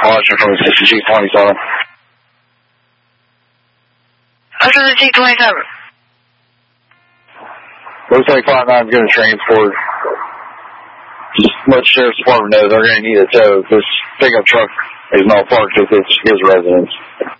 watching from the G27. After the G27. Looks like 5-9 is going to transport. Just let the Sheriff's Department know they're going to need a tow. This pickup truck is not parked at his residence.